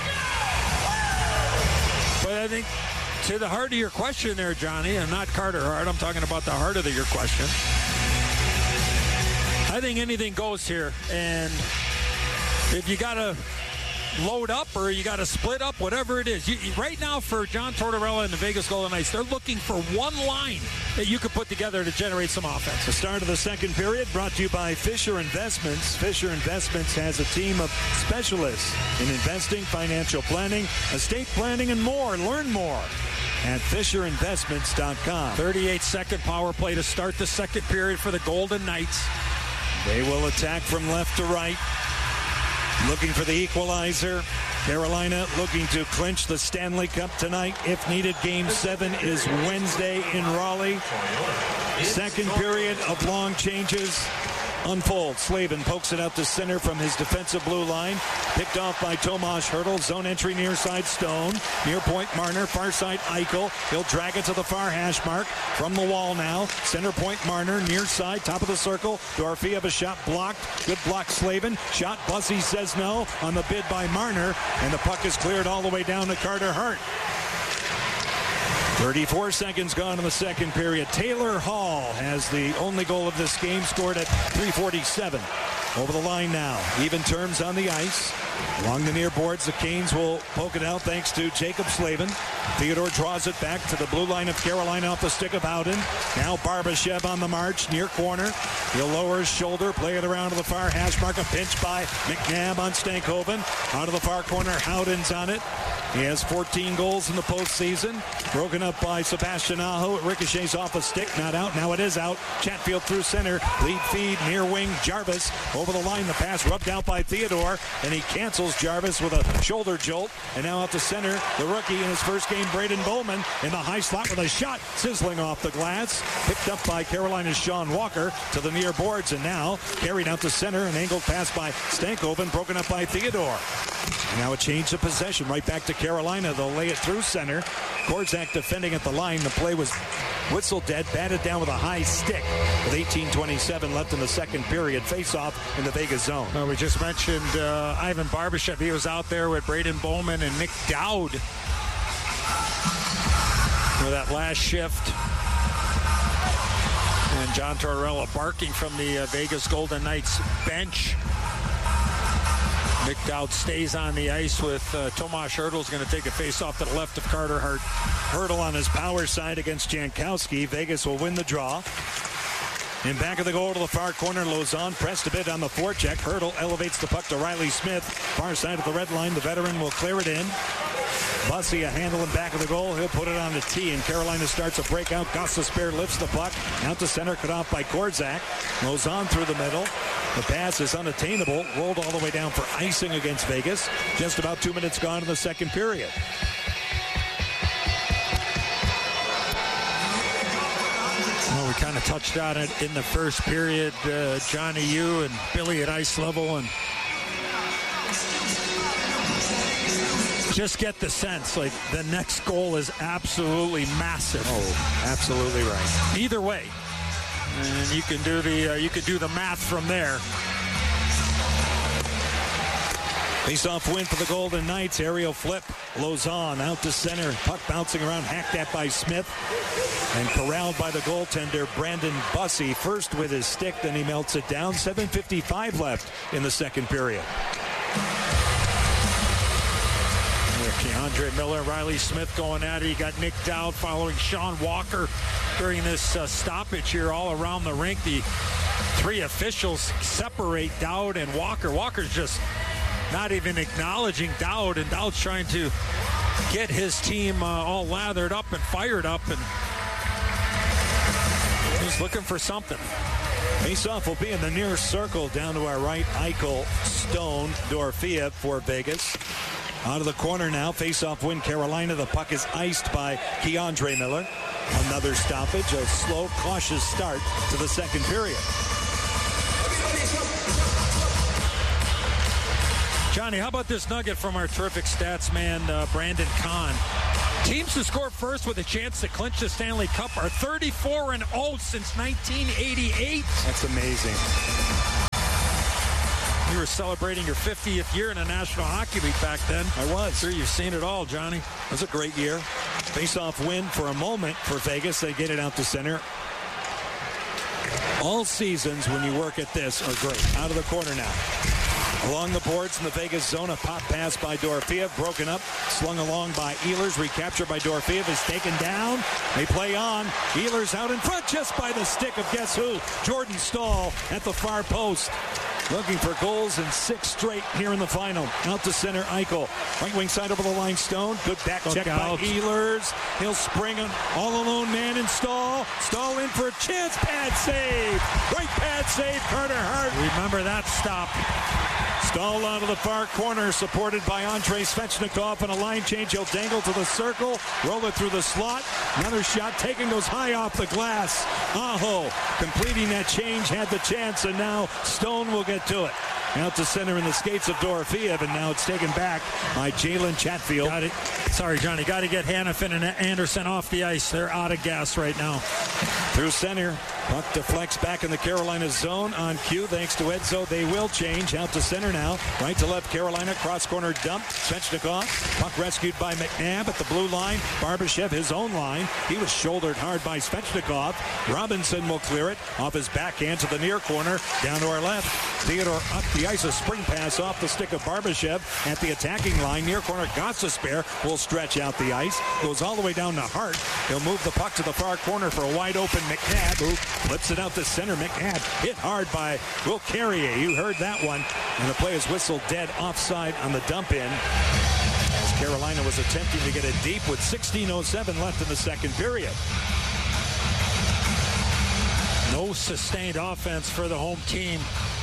but I think to the heart of your question there, Johnny, and not Carter Hart, I'm talking about the heart of the, your question. I think anything goes here, and if you got to load up or you got to split up, whatever it is. You, right now for John Tortorella and the Vegas Golden Knights, they're looking for one line that you could put together to generate some offense.
The start of the second period brought to you by Fisher Investments. Fisher Investments has a team of specialists in investing, financial planning, estate planning, and more. Learn more at fisher investments dot com.
thirty-eight second power play to start the second period for the Golden Knights.
They will attack from left to right. Looking for the equalizer. Carolina looking to clinch the Stanley Cup tonight. If needed, Game seven is Wednesday in Raleigh. Second period of long changes unfolds. Slavin pokes it out to center from his defensive blue line. Picked off by Tomas Hertl. Zone entry near side Stone. Near point Marner. Far side Eichel. He'll drag it to the far hash mark. From the wall now. Center point Marner. Near side. Top of the circle. Dorofeev a shot blocked. Good block Slavin. Shot Bussey says no on the bid by Marner. And the puck is cleared all the way down to Carter Hart. thirty-four seconds gone in the second period. Taylor Hall has the only goal of this game, scored at three forty-seven. Over the line now. Even terms on the ice. Along the near boards, the Canes will poke it out thanks to Jacob Slavin. Theodore draws it back to the blue line of Carolina off the stick of Howden. Now Barbashev on the march, near corner. He'll lower his shoulder, play it around to the far hash mark. A pinch by McNabb on Stankoven. Out of the far corner, Howden's on it. He has fourteen goals in the postseason. Broken up by Sebastian Aho. It ricochets off a stick. Not out. Now it is out. Chatfield through center. Lead feed. Near wing. Jarvis over the line. The pass rubbed out by Theodore. And he cancels Jarvis with a shoulder jolt. And now out to center. The rookie in his first game, Braden Bowman, in the high slot with a shot sizzling off the glass. Picked up by Carolina's Sean Walker to the near boards. And now carried out to center. An angled pass by Stankoven. Broken up by Theodore. And now a change of possession. Right back to Carolina. They'll lay it through center. Korczak defending at the line. The play was whistled dead, batted down with a high stick with eighteen twenty-seven left in the second period. Face-off in the Vegas zone.
Well, we just mentioned uh, Ivan Barbashev. He was out there with Braden Bowman and Nick Dowd for that last shift. And John Tortorella barking from the uh, Vegas Golden Knights bench. Nick Dowd stays on the ice with uh, Tomas Hertl is going to take a face-off to the left of Carter Hart.
Hertl on his power side against Jankowski. Vegas will win the draw. In back of the goal to the far corner, Lauzon pressed a bit on the forecheck. Hertl elevates the puck to Riley Smith. Far side of the red line, the veteran will clear it in. Bussey a handle in back of the goal. He'll put it on the tee, and Carolina starts a breakout. Gostisbehere lifts the puck. Out to center, cut off by Korczak. Lauzon through the middle. The pass is unattainable. Rolled all the way down for icing against Vegas. Just about two minutes gone in the second period.
Well, we kind of touched on it in the first period. Uh, Johnny, you and Billy at ice level, and just get the sense like the next goal is absolutely massive.
Oh, absolutely right.
Either way, and you can do the uh, you can do the math from there.
Face-off win for the Golden Knights. Aerial flip. Lauzon out to center. Puck bouncing around. Hacked at by Smith. And corralled by the goaltender, Brandon Bussey. First with his stick, then he melts it down. seven fifty-five left in the second period.
Keandre Miller, Riley Smith going at it. You got Nick Dowd following Sean Walker during this uh, stoppage here all around the rink. The three officials separate Dowd and Walker. Walker's just not even acknowledging Dowd, and Dowd's trying to get his team uh, all lathered up and fired up, and he's looking for something.
Faceoff will be in the near circle down to our right. Eichel, Stone, Dorofeev for Vegas. Out of the corner now. Faceoff win Carolina. The puck is iced by Keandre Miller. Another stoppage. A slow, cautious start to the second period.
Johnny, how about this nugget from our terrific stats man, uh, Brandon Kahn? Teams who score first with a chance to clinch the Stanley Cup are thirty-four and oh since nineteen eighty-eight.
That's amazing.
You were celebrating your fiftieth year in the National Hockey League back then.
I was.
Sure, you've seen it all, Johnny.
It was a great year. Face-off win for a moment for Vegas. They get it out to center. All seasons when you work at this are great. Out of the corner now. Along the boards in the Vegas zone, a pop pass by Dorofeev, broken up, slung along by Ehlers, recaptured by Dorofeev, is taken down. They play on. Ehlers out in front just by the stick of guess who? Jordan Staal at the far post. Looking for goals in six straight here in the final. Out to center, Eichel. Right wing side over the line, Stone. Good back
Look
check
out.
by Ehlers. He'll spring an all-alone man in Staal. Staal in for a chance. Pad save. Right pad save, Carter Hart.
Remember that stop.
Staal out of the far corner, supported by Andrei Svechnikov, and a line change. He'll dangle to the circle, roll it through the slot. Another shot taken, goes high off the glass. Aho completing that change, had the chance, and now Stone will get to it. Out to center in the skates of Dorofeev, and now it's taken back by Jalen Chatfield.
Got it. Sorry, Johnny. Got to get Hanifin and Anderson off the ice. They're out of gas right now.
Through center. Puck deflects back in the Carolina zone on cue. Thanks to Edzo, they will change. Out to center now. Right to left, Carolina. Cross corner dump. Svechnikov. Puck rescued by McNabb at the blue line. Barbashev, his own line. He was shouldered hard by Svechnikov. Robinson will clear it off his backhand to the near corner. Down to our left. Theodore up the ice. A spring pass off the stick of Barbashev at the attacking line. Near corner, Gostisbehere will stretch out the ice. Goes all the way down to Hart. He'll move the puck to the far corner for a wide open McNabb, who flips it out to center. McNabb hit hard by Will Carrier. You heard that one. And the play is whistled dead offside on the dump in, as Carolina was attempting to get it deep with sixteen oh seven left in the second period.
No sustained offense for the home team.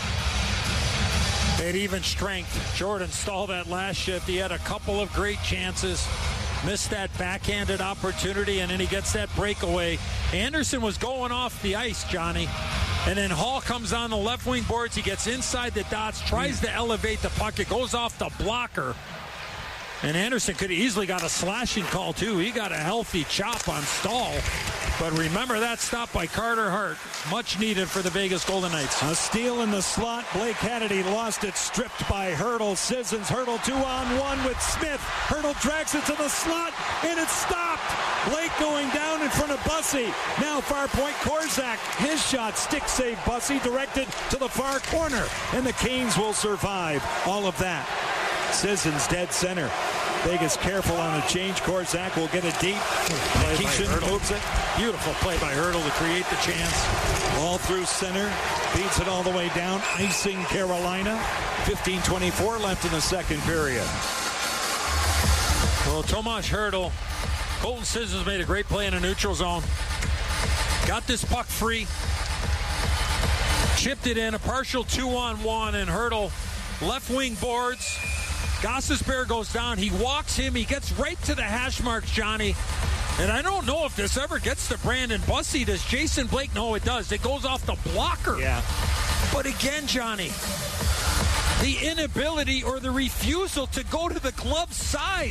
At even strength. Jordan Staal that last shift. He had a couple of great chances. Missed that backhanded opportunity, and then he gets that breakaway. Anderson was going off the ice, Johnny. And then Hall comes on the left wing boards. He gets inside the dots, tries to elevate the puck. It goes off the blocker. And Anderson could have easily got a slashing call, too. He got a healthy chop on Staal. But remember that stop by Carter Hart. Much needed for the Vegas Golden Knights.
A steal in the slot. Blake Kennedy lost it, stripped by Hurdle. Sissons, Hurdle two on one with Smith. Hurdle drags it to the slot, and it's stopped. Blake going down in front of Bussey. Now far point, Korczak. His shot, stick save, Bussey directed to the far corner. And the Canes will survive all of that. Sissons dead center. Vegas careful on a change. Korczak will get it deep. Keeshan moves it.
Beautiful play by Hurdle to create the chance.
All through center. Beats it all the way down. Icing Carolina. fifteen twenty-four left in the second period.
Well, Tomas Hurdle. Colton Sissons made a great play in a neutral zone. Got this puck free. Chipped it in. A partial two-on-one, and Hurdle left wing boards. Gostisbehere goes down. He walks him. He gets right to the hash marks, Johnny. And I don't know if this ever gets to Brandon Bussey. Does Jason Blake? No, it does. It goes off the blocker.
Yeah.
But again, Johnny, the inability or the refusal to go to the glove side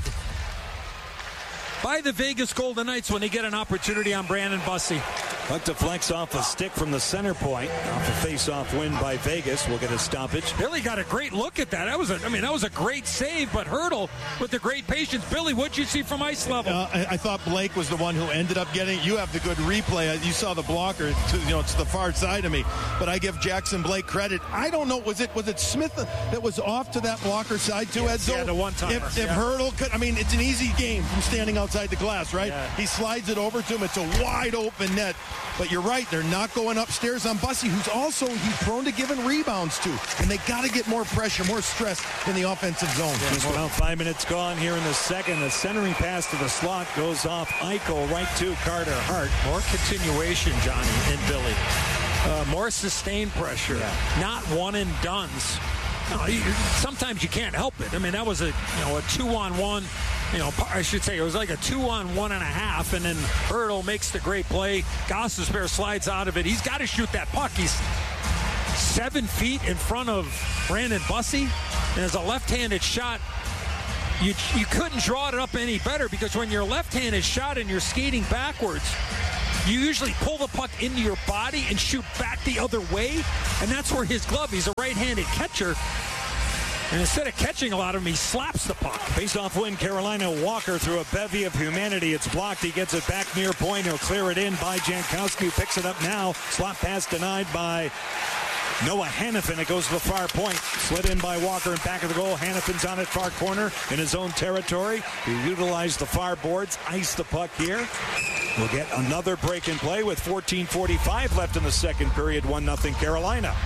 by the Vegas Golden Knights when they get an opportunity on Brandon Bussey.
Puck deflects off a stick from the center point. Off a face-off win by Vegas. We'll get a stoppage.
Billy got a great look at that. That was a, I mean, that was a great save, but Hurdle with the great patience. Billy, what'd you see from ice level?
Uh, I, I thought Blake was the one who ended up getting. You have the good replay. You saw the blocker. To, you know, it's the far side of me. But I give Jackson Blake credit. I don't know. Was it was it Smith that was off to that blocker side too?
Yes,
Edzo?
Yeah, the one time.
If, if
yeah.
Hurdle could, I mean, it's an easy game from standing outside the glass, right?
Yeah.
He slides it over to him. It's a wide open net. But you're right, they're not going upstairs on Bussey, who's also he's prone to giving rebounds too. And they got to get more pressure, more stress in the offensive zone.
Yeah, just about five minutes gone here in the second. The centering pass to the slot goes off Eichel right to Carter Hart.
More continuation, Johnny and Billy. Uh, more sustained pressure, yeah. Not one and dones. No, you, sometimes you can't help it. I mean, that was a you know a two-on-one. You know, I should say it was like a two-on-one and a half, and then Hurdle makes the great play. Gostisbehere slides out of it. He's got to shoot that puck. He's seven feet in front of Brandon Bussey, and as a left-handed shot, you you couldn't draw it up any better because when you're left-handed shot and you're skating backwards, you usually pull the puck into your body and shoot back the other way, and that's where his glove. He's a right-handed catcher. And instead of catching a lot of them, he slaps the puck.
Face-off win, Carolina. Walker through a bevy of humanity. It's blocked. He gets it back near point. He'll clear it in by Jankowski, who picks it up now. Slot pass denied by Noah Hannafin. It goes to the far point. Slid in by Walker in back of the goal. Hannafin's on it, far corner in his own territory. He utilized the far boards, iced the puck here. We'll get another break in play with fourteen forty-five left in the second period. one nothing Carolina.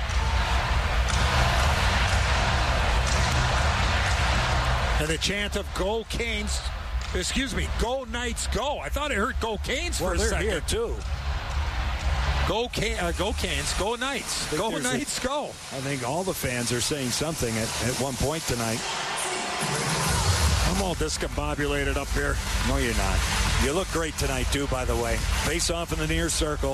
And the chant of Go Canes, excuse me, Go Knights Go. I thought I heard Go Canes for
well,
a
they're
second.
Here too.
Go, Can- uh, go Canes, Go Knights, Go Knights,
a,
Go.
I think all the fans are saying something at, at one point tonight.
I'm all discombobulated up here.
No, you're not. You look great tonight, too, by the way. Face off in the near circle.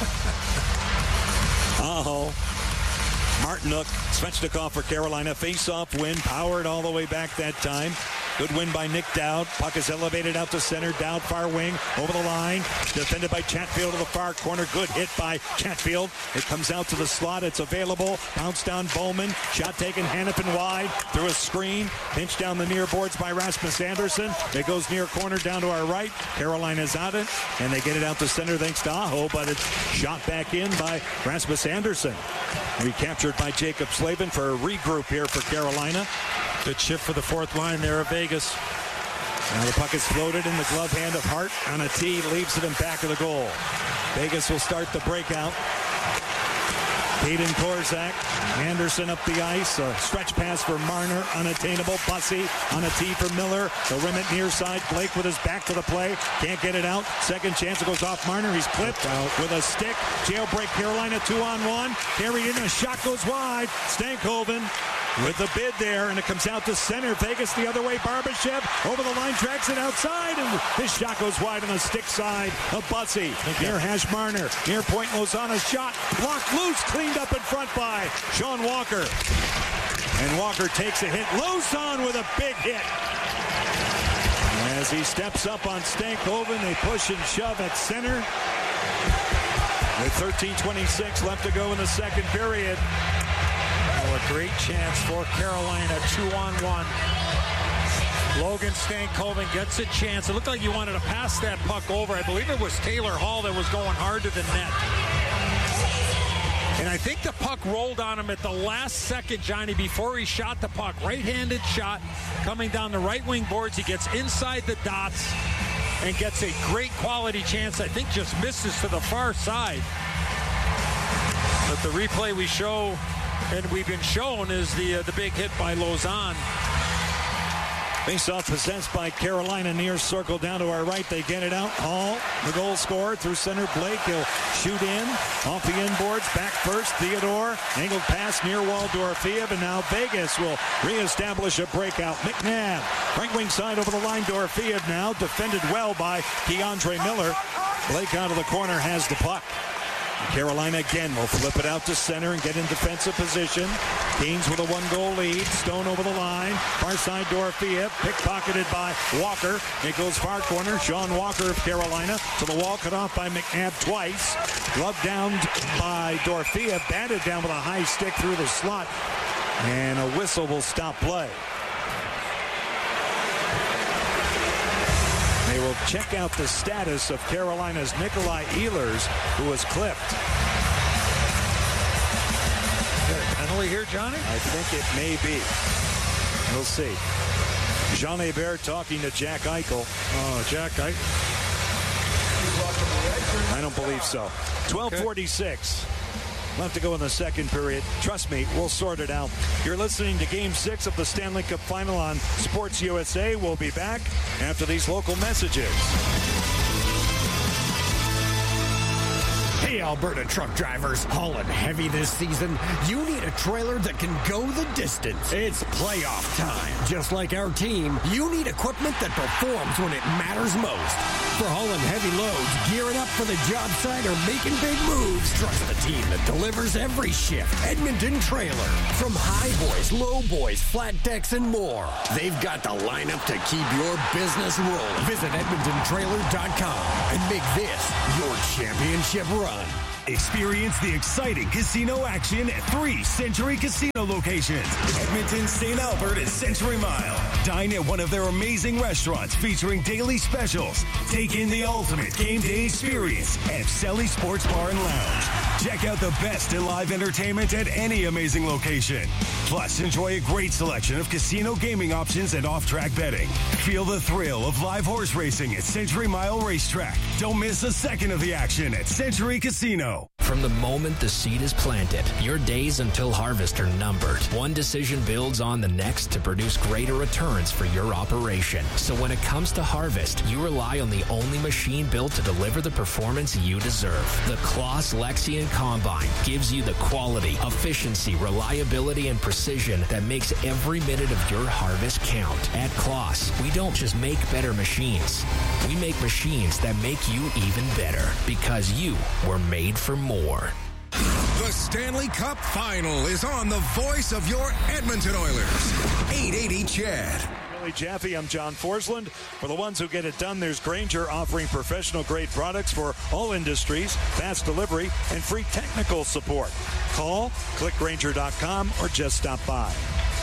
Uh-oh. Martinook, Svechnikov for Carolina. Face-off win, powered all the way back that time. Good win by Nick Dowd. Puck is elevated out to center. Dowd far wing, over the line. Defended by Chatfield to the far corner. Good hit by Chatfield. It comes out to the slot. It's available. Bounce down Bowman. Shot taken. Hannafin wide through a screen. Pinch down the near boards by Rasmus Anderson. It goes near corner down to our right. Carolina's on it, and they get it out to center thanks to Aho, but it's shot back in by Rasmus Anderson. Recaptured by Jacob Slavin for a regroup here for Carolina.
Good shift for the fourth line there of Vegas.
Now the puck is floated in the glove hand of Hart on a tee, leaves it in back of the goal. Vegas will start the breakout. Peyton Korzak, Anderson up the ice, a stretch pass for Marner, unattainable. Bussey on a tee for Miller. The rim at near side. Blake with his back to the play, can't get it out. Second chance, it goes off Marner. He's clipped out with a stick. Jailbreak Carolina, two on one. Carried in, a shot goes wide. Stankoven with the bid there, and it comes out to center. Vegas the other way. Barbashev over the line, tracks it outside, and his shot goes wide on the stick side of Bussey. Near hash Marner. Near point Lozano's shot. Blocked loose, cleaned up in front by Sean Walker. And Walker takes a hit. Lozano with a big hit. As he steps up on Stankoven, they push and shove at center. With thirteen twenty-six left to go in the second period.
Oh, a great chance for Carolina, two on one. Logan Stankoven gets a chance. It looked like he wanted to pass that puck over. I believe it was Taylor Hall that was going hard to the net. And I think the puck rolled on him at the last second, Johnny, before he shot the puck. Right-handed shot coming down the right wing boards. He gets inside the dots and gets a great quality chance. I think just misses to the far side. But the replay we show, and we've been shown, is the uh, the big hit by Lozano.
Face-off possessed by Carolina, near circle down to our right. They get it out. Hall, the goal scorer, through center. Blake, he'll shoot in. Off the inboards, back first. Theodore, angled pass near wall, Dorofeev, and now Vegas will reestablish a breakout. McNabb, right wing side over the line. Dorofeev now, defended well by Keandre Miller. Blake out of the corner has the puck. Carolina again will flip it out to center and get in defensive position. Canes with a one-goal lead. Stone over the line. Far side Dorofeev, pickpocketed by Walker. It goes far corner. Sean Walker of Carolina to the wall, cut off by McNabb twice. Gloved down by Dorofeev, batted down with a high stick through the slot. And a whistle will stop play. They will check out the status of Carolina's Nikolai Ehlers, who was clipped.
Is there a penalty here, Johnny?
I think it may be. We'll see. Jean Hebert talking to Jack Eichel.
Oh, Jack Eichel.
I don't believe so. twelve forty-six. Left to go in the second period. Trust me, we'll sort it out. You're listening to Game six of the Stanley Cup Final on Sports U S A. We'll be back after these local messages.
Hey, Alberta truck drivers, hauling heavy this season? You need a trailer that can go the distance. It's playoff time. Just like our team, you need equipment that performs when it matters most. For hauling heavy loads, gearing up for the job site, or making big moves, trust the team that delivers every shift. Edmonton Trailer. From high boys, low boys, flat decks, and more. They've got the lineup to keep your business rolling. Visit edmonton trailer dot com and make this your championship run.
Experience the exciting casino action at three Century Casino locations. Edmonton, Saint Albert, and Century Mile. Dine at one of their amazing restaurants featuring daily specials. Take in the ultimate game day experience at Selly Sports Bar and Lounge. Check out the best in live entertainment at any amazing location. Plus, enjoy a great selection of casino gaming options and off-track betting. Feel the thrill of live horse racing at Century Mile Racetrack. Don't miss a second of the action at Century Casino.
From the moment the seed is planted, your days until harvest are numbered. One decision builds on the next to produce greater returns for your operation. So when it comes to harvest, you rely on the only machine built to deliver the performance you deserve. The Claas Lexion Combine gives you the quality, efficiency, reliability, and precision that makes every minute of your harvest count. At Claas, we don't just make better machines. We make machines that make you even better because you were made for more.
The Stanley Cup Final is on the voice of your Edmonton Oilers. eight eighty C H E D.
Billy Jaffe, I'm John Forsland. For the ones who get it done, there's Grainger offering professional-grade products for all industries, fast delivery, and free technical support. Call, click Grainger dot com, or just stop by.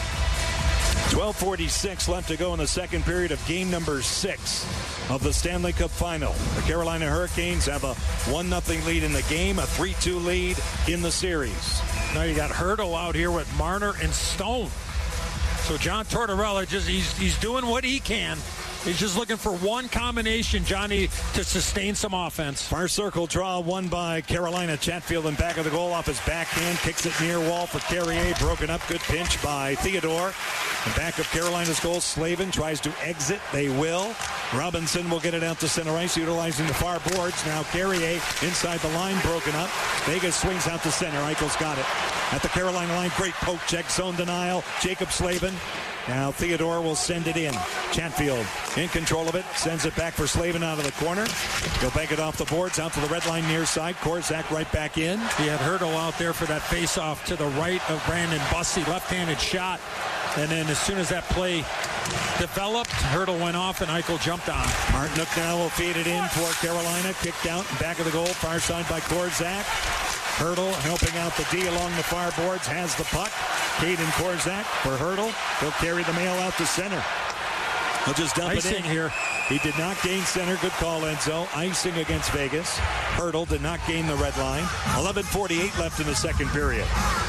twelve forty-six left to go in the second period of game number six of the Stanley Cup Final. The Carolina Hurricanes have a one nothing lead in the game, a three two lead in the series.
Now you got Hurdle out here with Marner and Stone. So John Tortorella, just he's, he's doing what he can. He's just looking for one combination, Johnny, to sustain some offense.
Far circle draw won by Carolina. Chatfield in back of the goal off his backhand. Kicks it near wall for Carrier. Broken up. Good pinch by Theodore. In back of Carolina's goal, Slavin tries to exit. They will. Robinson will get it out to center ice, utilizing the far boards. Now Carrier inside the line, broken up. Vegas swings out to center. Eichel's got it. At the Carolina line, great poke check, zone denial. Jacob Slavin. Now Theodore will send it in. Chatfield in control of it. Sends it back for Slavin out of the corner. He'll bank it off the boards out to the red line near side. Korzak right back in.
He had Hurdle out there for that face-off to the right of Brandon Bussey. Left-handed shot. And then as soon as that play developed, Hurdle went off and Eichel jumped on.
Martinook now will feed it in for Carolina. Kicked out back of the goal. Far side by Korzak. Hurdle helping out the D along the far boards. Has the puck. Caden Korzak for Hurdle. He'll carry the mail out to center. He'll just dump
Icing
it in.
here.
He did not gain center. Good call, Enzo. Icing against Vegas. Hurdle did not gain the red line. eleven forty-eight left in the second period.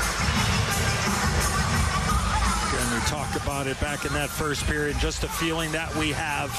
And we talked about it back in that first period. Just a feeling that we have.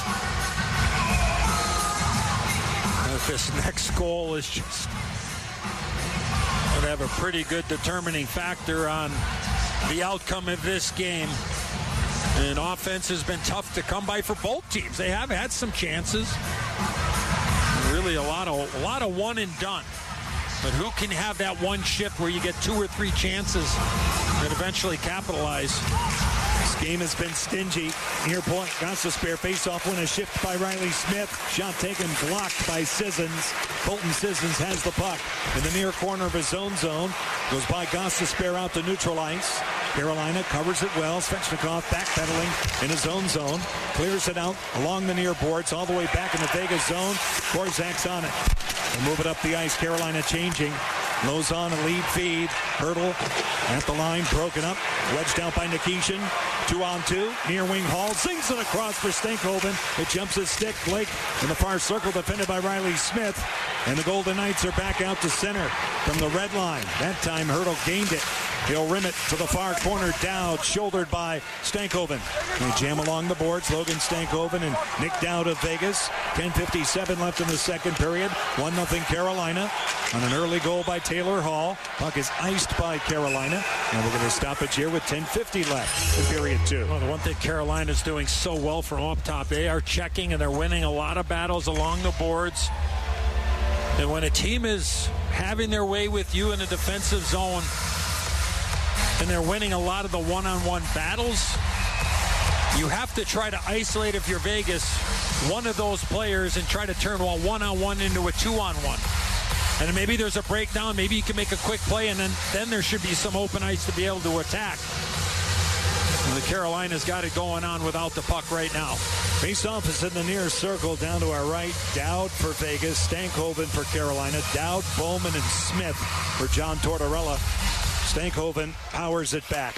If this next goal is just going to have a pretty good determining factor on the outcome of this game. And offense has been tough to come by for both teams. They have had some chances. Really a lot of a lot of one and done. But who can have that one shift where you get two or three chances and eventually capitalize?
This game has been stingy. Near point, Gostisbehere face-off win, a shift by Riley Smith. Shot taken, blocked by Sissons. Colton Sissons has the puck in the near corner of his own zone. Goes by Gostisbehere out to neutral ice. Carolina covers it well. Svechnikov backpedaling in his own zone. Clears it out along the near boards, all the way back in the Vegas zone. Korzak's on it. They'll move it up the ice. Carolina changing. Lozon, a lead feed. Hurdle at the line, broken up. Wedged out by Nikishin. Two on two. Near wing Hall. Sings it across for Stankhoven. It jumps his stick. Blake in the far circle, defended by Riley Smith. And the Golden Knights are back out to center from the red line. That time Hurdle gained it. He'll rim it to the far corner. Dowd, shouldered by Stankoven. They jam along the boards. Logan Stankoven and Nick Dowd of Vegas. ten fifty-seven left in the second period. one nothing Carolina on an early goal by Taylor Hall. Puck is iced by Carolina. And we're going to stop it here with ten fifty left in period two.
Well, the one thing Carolina's doing so well from up top, they are checking and they're winning a lot of battles along the boards. And when a team is having their way with you in a defensive zone and they're winning a lot of the one-on-one battles, you have to try to isolate, if you're Vegas, one of those players and try to turn a one-on-one into a two-on-one. And maybe there's a breakdown. Maybe you can make a quick play, and then, then there should be some open ice to be able to attack. And the Carolina's got it going on without the puck right now.
Face-off is in the near circle down to our right. Dowd for Vegas, Stankoven for Carolina. Dowd, Bowman, and Smith for John Tortorella. Stankoven powers it back.